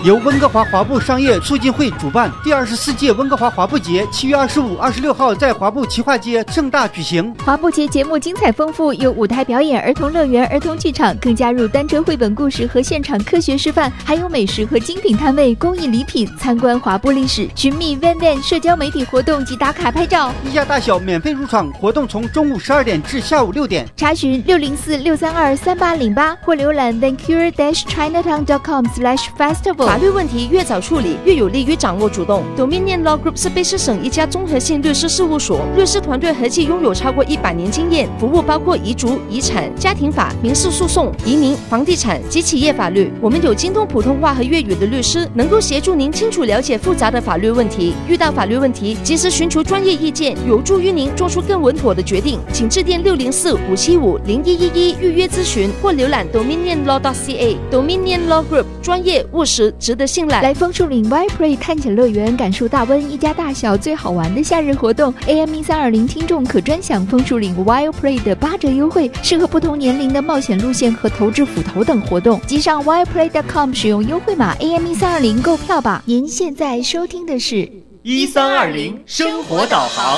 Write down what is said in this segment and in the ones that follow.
由温哥华华埠商业促进会主办，第24届温哥华华埠节7月25、26号在华埠旗化街盛大举行。 华埠节节目精彩丰富，有舞台表演、儿童乐园、儿童剧场，更加入单车绘本故事和现场科学示范，还有美食和精品摊位、公益礼品，参观华埠历史，寻觅 Van 社交媒体活动及打卡拍照。 一家大小免费入场，活动从中午12点至下午6点。 查询604-632-3808或浏览 vancouver-chinatown.com/festival。 法律问题越早处理，越有利于掌握主动。Dominion Law Group 是卑诗省一家综合性律师事务所，律师团队合计拥有超过100年经验，服务包括遗嘱、遗产、家庭法、民事诉讼、移民、房地产及企业法律。我们有精通普通话和粤语的律师，能够协助您清楚了解复杂的法律问题。遇到法律问题，及时寻求专业意见，有助于您做出更稳妥的决定。请致电604-575-0111预约咨询，或浏览 dominionlaw.ca。Dominion Law Group 专业务实，值得信赖。 来枫树岭 Y-Play 探险乐园，感受大温一家大小最好玩的夏日活动。AM1320 听众可专享枫树岭 Y-Play 的8折优惠，适合不同年龄的冒险路线和投掷斧头等活动。即上 yplay.com 使用优惠码 AM1320 购票吧。您现在收听的是 1320生活导航。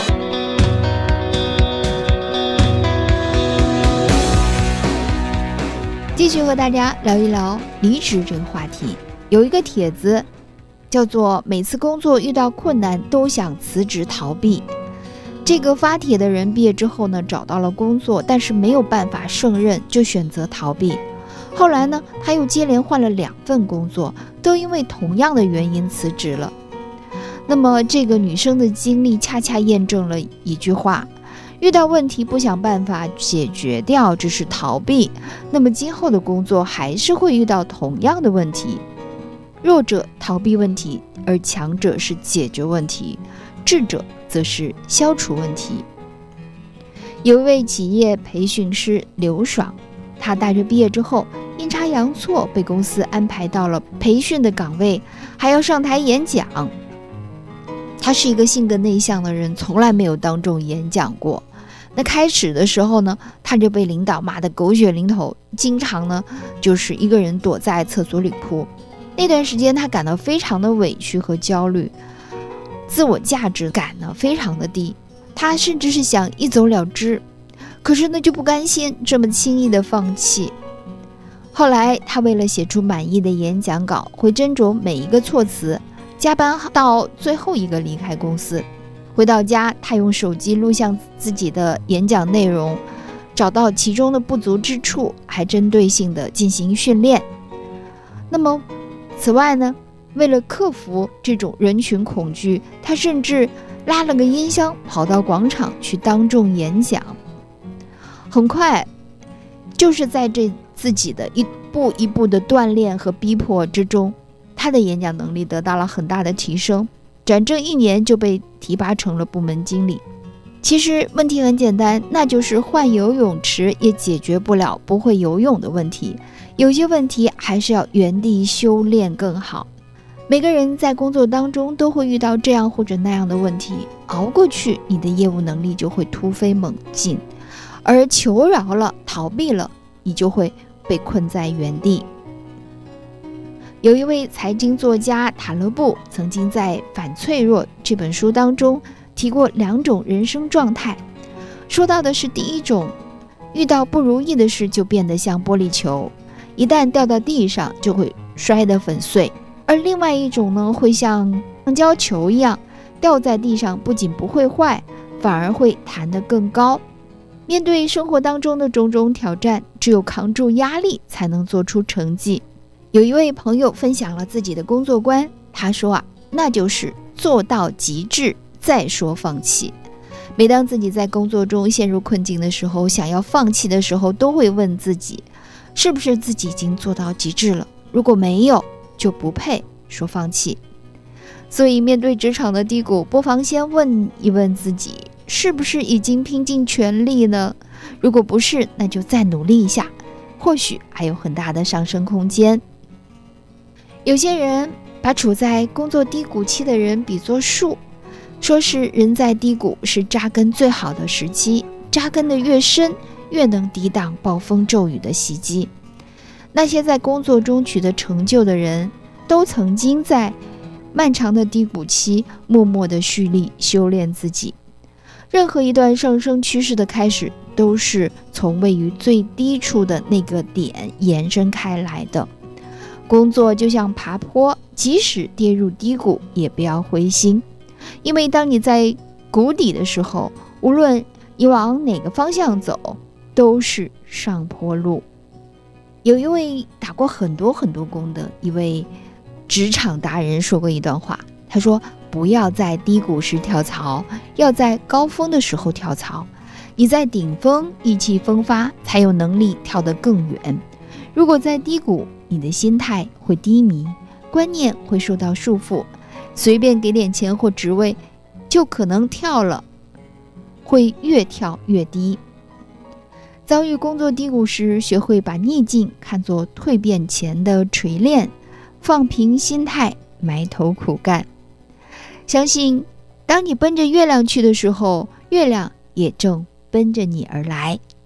继续和大家聊一聊离职这个话题。有一个帖子叫做每次工作遇到困难都想辞职逃避。这个发帖的人毕业之后呢，找到了工作，但是没有办法胜任，就选择逃避。后来呢，他又接连换了2份工作，都因为同样的原因辞职了。那么这个女生的经历恰恰验证了一句话：遇到问题不想办法解决掉，只是逃避，那么今后的工作还是会遇到同样的问题。弱者逃避问题，而强者是解决问题，智者则是消除问题。有一位企业培训师刘爽，他大学毕业之后阴差阳错被公司安排到了培训的岗位，还要上台演讲。他是一个性格内向的人，从来没有当众演讲过。那开始的时候呢，他就被领导骂得狗血淋头，经常呢就是一个人躲在厕所里哭。那段时间他感到非常的委屈和焦虑，自我价值感呢非常的低，他甚至是想一走了之，可是呢就不甘心这么轻易的放弃。后来他为了写出满意的演讲稿，会斟酌每一个措辞，加班到最后一个离开公司。回到家，他用手机录像自己的演讲内容，找到其中的不足之处，还针对性的进行训练。那么此外呢，为了克服这种人群恐惧，他甚至拉了个音箱跑到广场去当众演讲。很快，就是在这自己的一步一步的锻炼和逼迫之中，他的演讲能力得到了很大的提升，转正1年就被提拔成了部门经理。其实问题很简单，那就是换游泳池也解决不了不会游泳的问题，有些问题还是要原地修炼更好。每个人在工作当中都会遇到这样或者那样的问题，熬过去，你的业务能力就会突飞猛进，而求饶了、逃避了，你就会被困在原地。有一位财经作家塔勒布曾经在《反脆弱》这本书当中提过2种人生状态，说到的是第一种，遇到不如意的事就变得像玻璃球，一旦掉到地上就会摔得粉碎；而另外一种呢，会像橡胶球一样，掉在地上不仅不会坏，反而会弹得更高。面对生活当中的种种挑战，只有扛住压力才能做出成绩。有一位朋友分享了自己的工作观，他说那就是做到极致再说放弃。每当自己在工作中陷入困境的时候，想要放弃的时候，都会问自己，是不是自己已经做到极致了？如果没有，就不配说放弃。所以面对职场的低谷，不妨先问一问自己，是不是已经拼尽全力呢？如果不是，那就再努力一下，或许还有很大的上升空间。有些人把处在工作低谷期的人比作树，说是人在低谷是扎根最好的时期，扎根的越深，越能抵挡暴风骤雨的袭击。那些在工作中取得成就的人， 都曾经在漫长的低谷期默默的蓄力修炼自己。任何一段上升趋势的开始，都是从位于最低处的那个点延伸开来的。工作就像爬坡，即使跌入低谷，也不要灰心，因为当你在谷底的时候，无论你往哪个方向走，都是上坡路。有一位打过很多工的一位职场达人说过一段话，他说，不要在低谷时跳槽，要在高峰的时候跳槽。你在顶峰意气风发，才有能力跳得更远。如果在低谷，你的心态会低迷，观念会受到束缚，随便给点钱或职位就可能跳了，会越跳越低。遭遇工作低谷时，学会把逆境看作蜕变前的锤炼，放平心态，埋头苦干。相信当你奔着月亮去的时候，月亮也正奔着你而来。